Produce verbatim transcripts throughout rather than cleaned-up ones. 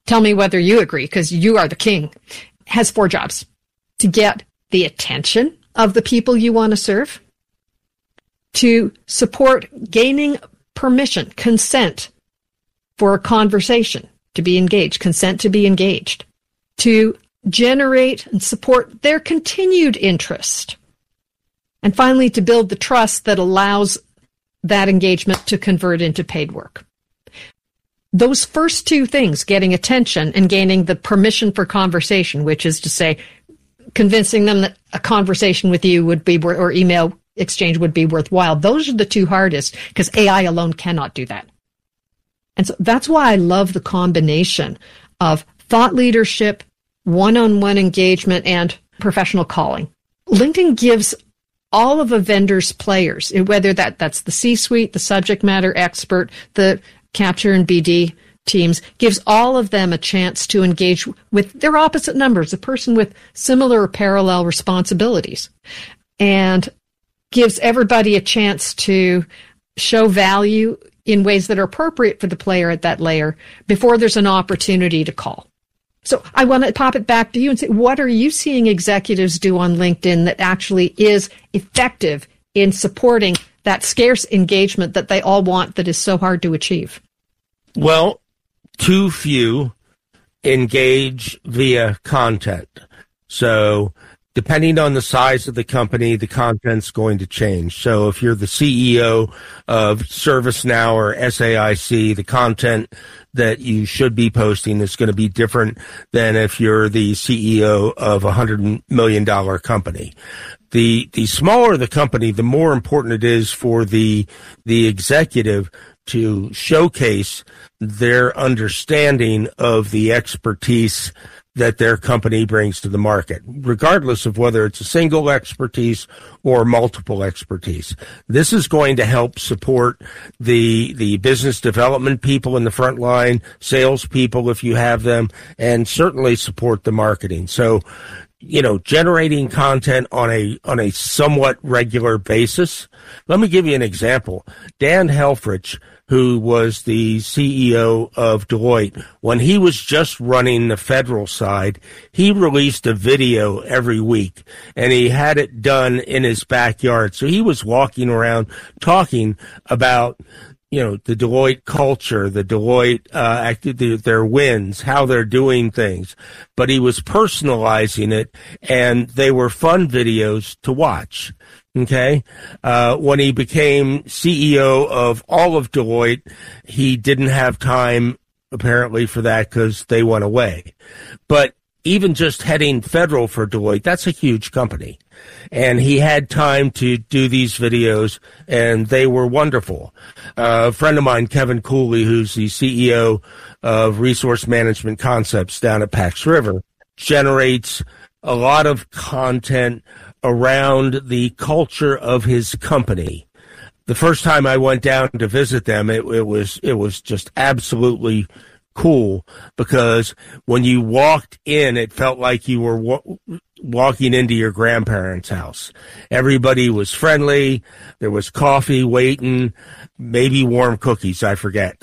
tell me whether you agree, because you are the king, has four jobs: to get the attention of the people you want to serve, to support gaining permission, consent for a conversation, to be engaged, consent to be engaged, to generate and support their continued interest, and finally to build the trust that allows that engagement to convert into paid work. Those first two things, getting attention and gaining the permission for conversation, which is to say, convincing them that a conversation with you would be, or email exchange would be worthwhile. Those are the two hardest, because A I alone cannot do that. And so that's why I love the combination of thought leadership, one-on-one engagement, and professional calling. LinkedIn gives all of a vendor's players, whether that, that's the C-suite, the subject matter expert, the capture and B D teams, gives all of them a chance to engage with their opposite numbers, a person with similar or parallel responsibilities, and gives everybody a chance to show value in ways that are appropriate for the player at that layer before there's an opportunity to call. So I want to pop it back to you and say, what are you seeing executives do on LinkedIn that actually is effective in supporting that scarce engagement that they all want that is so hard to achieve? Well, too few engage via content. So depending on the size of the company, the content's going to change. So if you're the C E O of ServiceNow or S A I C, the content that you should be posting is going to be different than if you're the C E O of a one hundred million dollars company. The the smaller the company, the more important it is for the the executive to showcase their understanding of the expertise that their company brings to the market, regardless of whether it's a single expertise or multiple expertise. This is going to help support the the business development people in the front line, salespeople if you have them, and certainly support the marketing. So, you know, generating content on a on a somewhat regular basis. Let me give you an example. Dan Helfrich, who was the C E O of Deloitte, when he was just running the federal side, he released a video every week, and he had it done in his backyard. So he was walking around talking about, you know, the Deloitte culture, the Deloitte, uh, acti- their wins, how they're doing things. But he was personalizing it, and they were fun videos to watch. Okay. Uh, when he became C E O of all of Deloitte, he didn't have time, apparently, for that because they went away. But even just heading federal for Deloitte, that's a huge company. And he had time to do these videos, and they were wonderful. Uh, a friend of mine, Kevin Cooley, who's the C E O of Resource Management Concepts down at Pax River, generates a lot of content around the culture of his company. The first time I went down to visit them, it, it was it was just absolutely cool, because when you walked in, it felt like you were wa- walking into your grandparents' house. Everybody was friendly. There was coffee waiting, maybe warm cookies, I forget.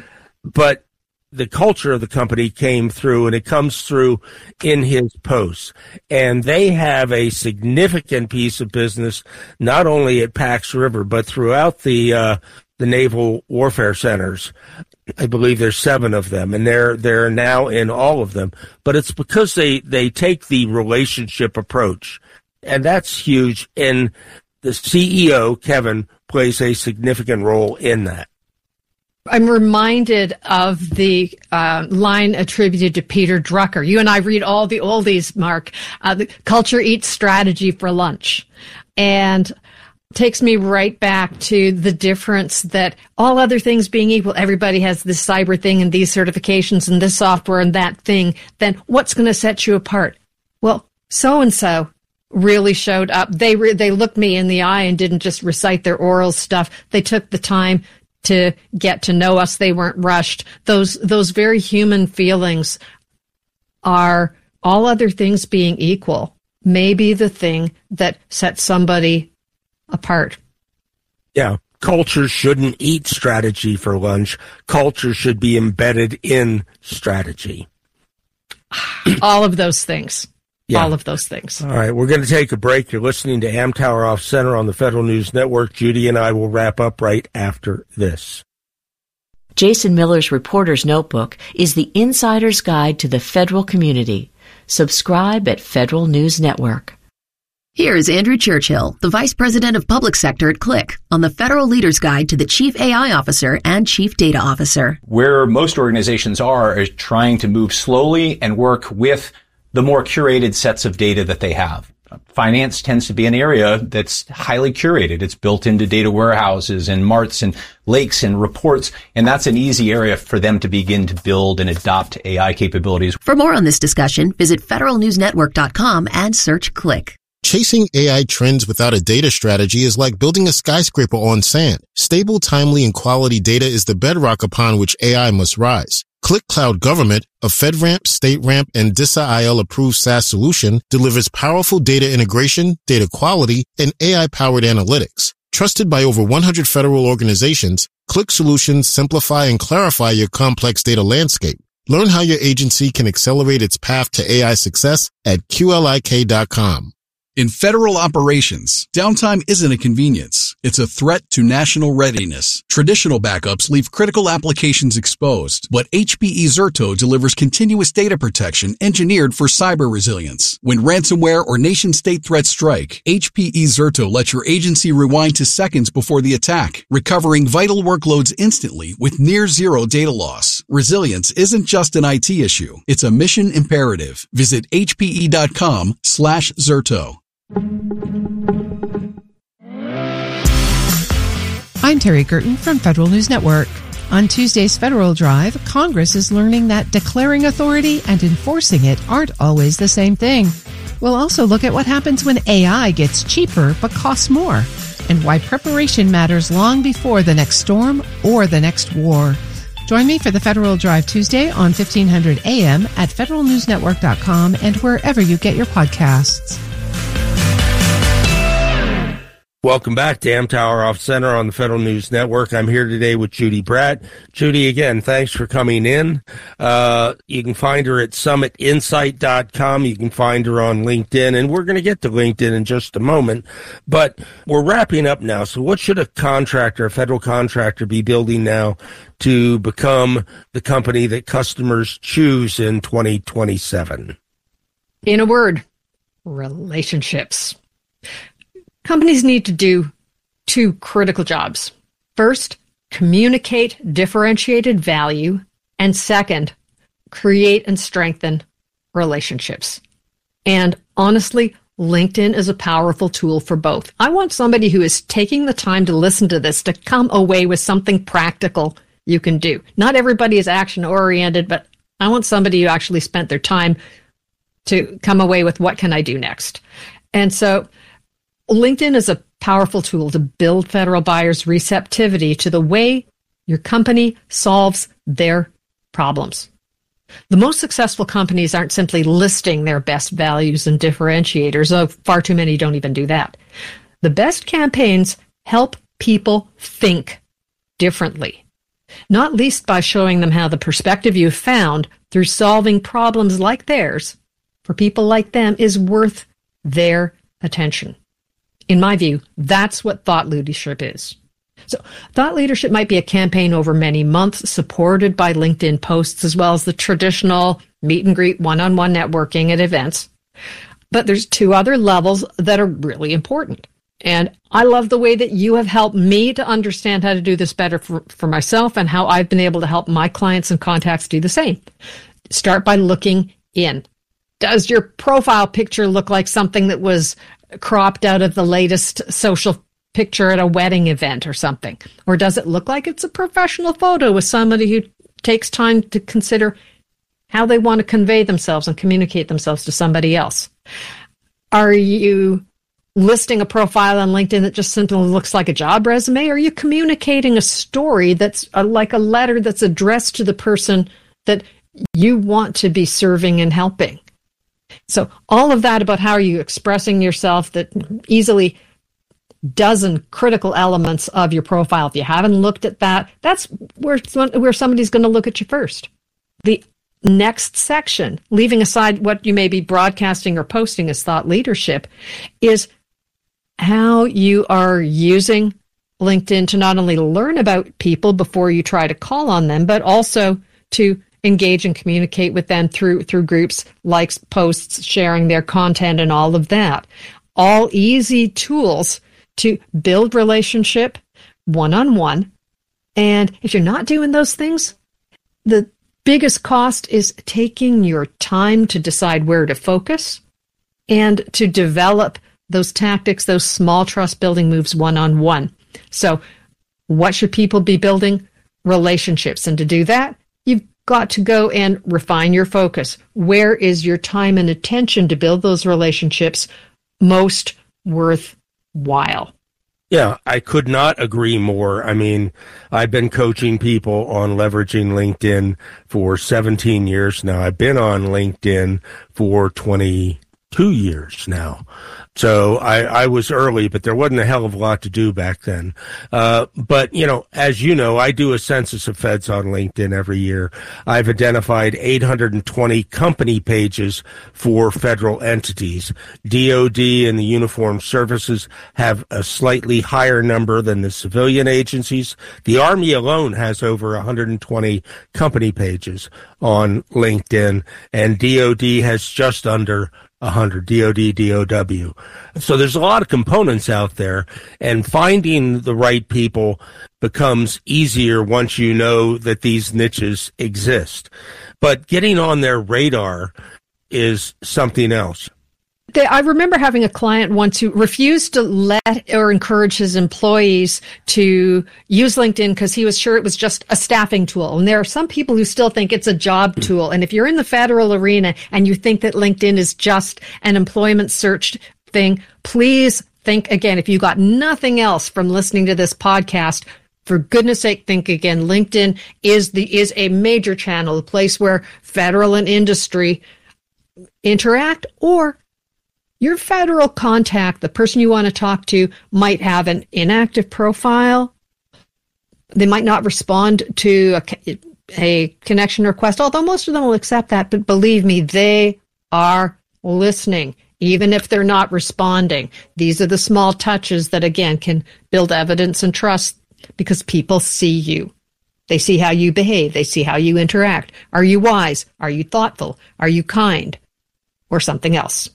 But the culture of the company came through, and it comes through in his posts. And they have a significant piece of business, not only at Pax River, but throughout the uh, the naval warfare centers. I believe there's seven of them, and they're they're now in all of them. But it's because they, they take the relationship approach, and that's huge. And the C E O, Kevin, plays a significant role in that. I'm reminded of the uh, line attributed to Peter Drucker. You and I read all the oldies, Mark. Uh, the culture eats strategy for lunch. And takes me right back to the difference that all other things being equal, everybody has this cyber thing and these certifications and this software and that thing. Then what's going to set you apart? Well, so-and-so really showed up. They re- they looked me in the eye and didn't just recite their oral stuff. They took the time to get to know us. They weren't rushed. Those those very human feelings are, all other things being equal, maybe the thing that sets somebody apart. Yeah. Culture shouldn't eat strategy for lunch. Culture should be embedded in strategy. all of those things. Yeah. All of those things. All right, we're going to take a break. You're listening to Amtower Off Center on the Federal News Network. Judy and I will wrap up right after this. Jason Miller's Reporter's Notebook is the insider's guide to the federal community. Subscribe at Federal News Network. Here is Andrew Churchill, the Vice President of Public Sector at Click, on the Federal Leader's Guide to the Chief A I Officer and Chief Data Officer. Where most organizations are is trying to move slowly and work with the more curated sets of data that they have. Finance tends to be an area that's highly curated. It's built into data warehouses and marts and lakes and reports, and that's an easy area for them to begin to build and adopt A I capabilities. For more on this discussion, visit federal news network dot com and search Click. Chasing A I trends without a data strategy is like building a skyscraper on sand. Stable, timely, and quality data is the bedrock upon which A I must rise. Click Cloud Government, a FedRAMP, StateRAMP, and D I S A I L-approved SaaS solution, delivers powerful data integration, data quality, and A I-powered analytics. Trusted by over one hundred federal organizations, Click solutions simplify and clarify your complex data landscape. Learn how your agency can accelerate its path to A I success at Q L I K dot com. In federal operations, downtime isn't a convenience. It's a threat to national readiness. Traditional backups leave critical applications exposed, but H P E Zerto delivers continuous data protection engineered for cyber resilience. When ransomware or nation-state threats strike, H P E Zerto lets your agency rewind to seconds before the attack, recovering vital workloads instantly with near-zero data loss. Resilience isn't just an I T issue. It's a mission imperative. Visit H P E dot com slash Zerto. I'm Terry Gerton from Federal News Network. On Tuesday's Federal Drive, Congress is learning that declaring authority and enforcing it aren't always the same thing. We'll also look at what happens when A I gets cheaper but costs more, and why preparation matters long before the next storm or the next war. Join me for the Federal Drive Tuesday on fifteen hundred A M at federal news network dot com and wherever you get your podcasts. Welcome back to Amtower Off Center on the Federal News Network. I'm here today with Judy Bratt. Judy, again, thanks for coming in. Uh, you can find her at summit insight dot com. You can find her on LinkedIn, and we're going to get to LinkedIn in just a moment. But we're wrapping up now. So what should a contractor, a federal contractor, be building now to become the company that customers choose in twenty twenty-seven? In a word, relationships. Companies need to do two critical jobs. First, communicate differentiated value. And second, create and strengthen relationships. And honestly, LinkedIn is a powerful tool for both. I want somebody who is taking the time to listen to this to come away with something practical you can do. Not everybody is action-oriented, but I want somebody who actually spent their time to come away with what can I do next. And so LinkedIn is a powerful tool to build federal buyers' receptivity to the way your company solves their problems. The most successful companies aren't simply listing their best values and differentiators, though far too many don't even do that. The best campaigns help people think differently, not least by showing them how the perspective you've found through solving problems like theirs for people like them is worth their attention. In my view, that's what thought leadership is. So thought leadership might be a campaign over many months supported by LinkedIn posts as well as the traditional meet and greet one-on-one networking at events. But there's two other levels that are really important. And I love the way that you have helped me to understand how to do this better for, for myself and how I've been able to help my clients and contacts do the same. Start by looking in. Does your profile picture look like something that was cropped out of the latest social picture at a wedding event or something? Or does it look like it's a professional photo with somebody who takes time to consider how they want to convey themselves and communicate themselves to somebody else? Are you listing a profile on LinkedIn that just simply looks like a job resume? Or are you communicating a story that's a, like a letter that's addressed to the person that you want to be serving and helping? So all of that about how are you expressing yourself, that easily dozen critical elements of your profile. If you haven't looked at that, that's where, where somebody's going to look at you first. The next section, leaving aside what you may be broadcasting or posting as thought leadership, is how you are using LinkedIn to not only learn about people before you try to call on them, but also to engage and communicate with them through through groups, likes, posts, sharing their content, and all of that. All easy tools to build relationship one-on-one. And if you're not doing those things, the biggest cost is taking your time to decide where to focus and to develop those tactics, those small trust-building moves one-on-one. So what should people be building? Relationships. And to do that, you've got to go and refine your focus. Where is your time and attention to build those relationships most worthwhile? Yeah, I could not agree more. I mean, I've been coaching people on leveraging LinkedIn for seventeen years now. I've been on LinkedIn for twenty-two years now. So I, I was early, but there wasn't a hell of a lot to do back then. Uh, but, you know, as you know, I do a census of feds on LinkedIn every year. I've identified eight hundred twenty company pages for federal entities. D O D and the uniformed services have a slightly higher number than the civilian agencies. The Army alone has over one hundred twenty company pages on LinkedIn, and D O D has just under one hundred, D O D, D O W. So there's a lot of components out there, and finding the right people becomes easier once you know that these niches exist. But getting on their radar is something else. I remember having a client once who refused to let or encourage his employees to use LinkedIn because he was sure it was just a staffing tool. And there are some people who still think it's a job tool. And if you're in the federal arena and you think that LinkedIn is just an employment search thing, please think again. If you got nothing else from listening to this podcast, for goodness sake, think again. LinkedIn is the is a major channel, a place where federal and industry interact, or your federal contact, the person you want to talk to, might have an inactive profile. They might not respond to a, a connection request, although most of them will accept that. But believe me, they are listening, even if they're not responding. These are the small touches that, again, can build evidence and trust because people see you. They see how you behave. They see how you interact. Are you wise? Are you thoughtful? Are you kind? Or something else?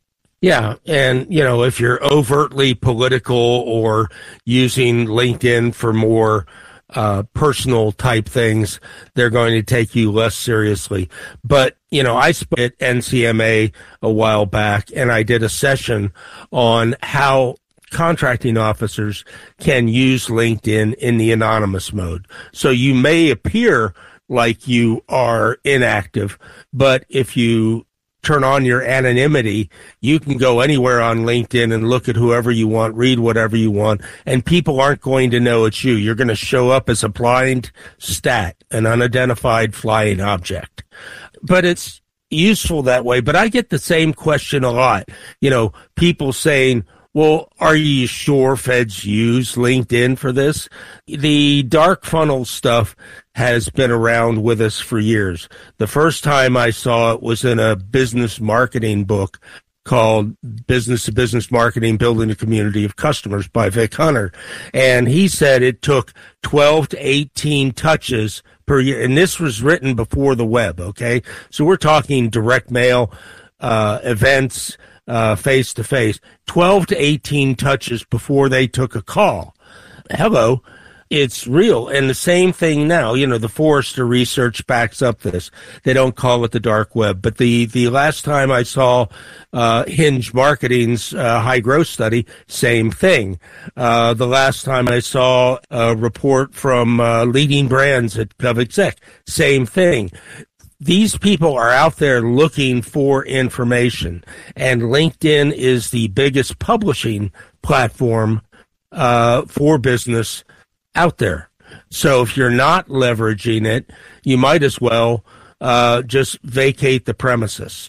Yeah, and, you know, if you're overtly political or using LinkedIn for more uh, personal type things, they're going to take you less seriously. But, you know, I spoke at N C M A a while back, and I did a session on how contracting officers can use LinkedIn in the anonymous mode. So you may appear like you are inactive, but if you turn on your anonymity, you can go anywhere on LinkedIn and look at whoever you want, read whatever you want, and people aren't going to know it's you. You're going to show up as a blind stat, an unidentified flying object. But it's useful that way. But I get the same question a lot. You know, people saying, well, are you sure feds use LinkedIn for this? The dark funnel stuff has been around with us for years. The first time I saw it was in a business marketing book called Business to Business Marketing, Building a Community of Customers by Vic Hunter. And he said it took twelve to eighteen touches per year. And this was written before the web, okay? So we're talking direct mail, uh, events, uh, face-to-face, twelve to eighteen touches before they took a call. Hello. It's real. And the same thing now, you know, the Forrester research backs up this. They don't call it the dark web. But the, the last time I saw uh, Hinge Marketing's uh, high growth study, same thing. Uh, the last time I saw a report from uh, leading brands at GovExec, same thing. These people are out there looking for information, and LinkedIn is the biggest publishing platform uh, for business out there. So if you're not leveraging it, you might as well uh, just vacate the premises.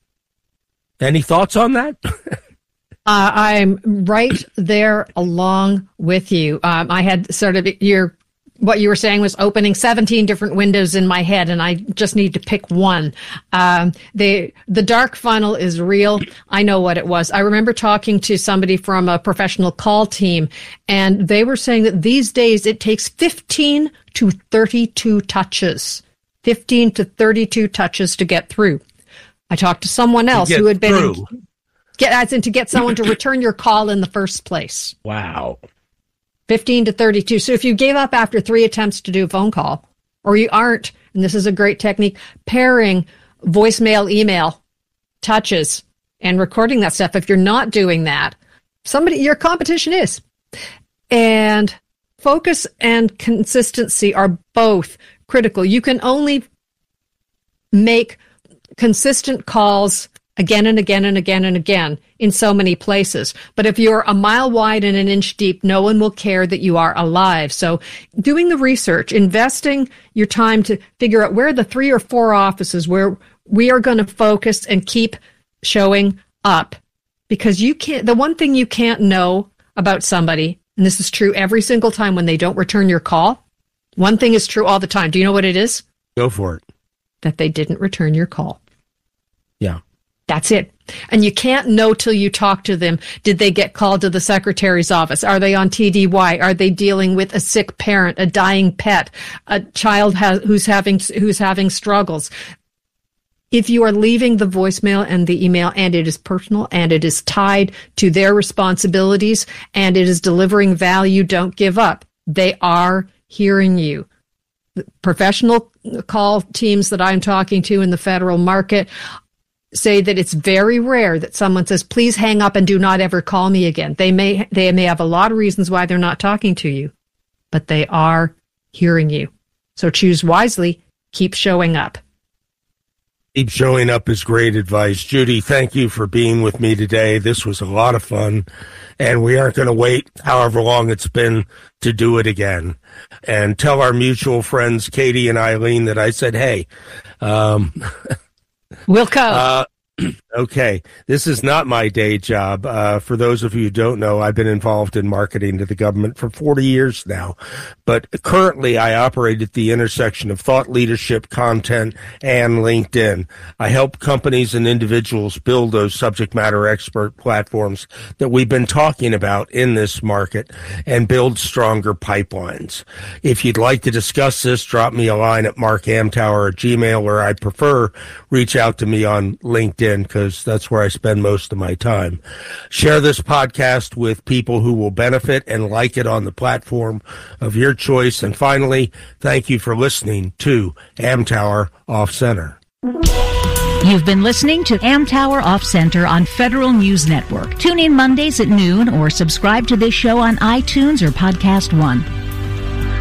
Any thoughts on that? uh, I'm right there along with you. Um, I had sort of your what you were saying was opening seventeen different windows in my head, and I just need to pick one. Um, the the dark funnel is real. I know what it was. I remember talking to somebody from a professional call team, and they were saying that these days it takes fifteen to thirty-two touches. fifteen to thirty-two touches to get through. I talked to someone else to who had been through. in, get as in to get someone to return your call in the first place. Wow. fifteen to thirty-two. So if you gave up after three attempts to do a phone call, or you aren't, and this is a great technique, pairing voicemail, email, touches, and recording that stuff, if you're not doing that, somebody, your competition is. And focus and consistency are both critical. You can only make consistent calls again and again and again and again in so many places. But if you're a mile wide and an inch deep, no one will care that you are alive. So doing the research, investing your time to figure out where are the three or four offices where we are going to focus and keep showing up. Because you can't, the one thing you can't know about somebody, and this is true every single time when they don't return your call, one thing is true all the time. Do you know what it is? Go for it. That they didn't return your call. Yeah. That's it. And you can't know till you talk to them. Did they get called to the secretary's office? Are they on T D Y? Are they dealing with a sick parent, a dying pet, a child has, who's having who's having struggles? If you are leaving the voicemail and the email and it is personal and it is tied to their responsibilities and it is delivering value, don't give up. They are hearing you. The professional call teams that I'm talking to in the federal market say that it's very rare that someone says, please hang up and do not ever call me again. They may, they may have a lot of reasons why they're not talking to you, but they are hearing you. So choose wisely, keep showing up. Keep showing up is great advice. Judy, thank you for being with me today. This was a lot of fun, and we aren't going to wait however long it's been to do it again. And tell our mutual friends, Katie and Eileen, that I said, hey, um, we'll come. Uh, okay. This is not my day job. Uh, for those of you who don't know, I've been involved in marketing to the government for forty years now. But currently, I operate at the intersection of thought leadership, content, and LinkedIn. I help companies and individuals build those subject matter expert platforms that we've been talking about in this market and build stronger pipelines. If you'd like to discuss this, drop me a line at mark amtower at gmail, or I prefer reach out to me on LinkedIn because that's where I spend most of my time. Share this podcast with people who will benefit and like it on the platform of your choice. And finally, thank you for listening to Amtower Off Center. You've been listening to Amtower Off Center on Federal News Network. Tune in Mondays at noon or subscribe to this show on iTunes or Podcast One.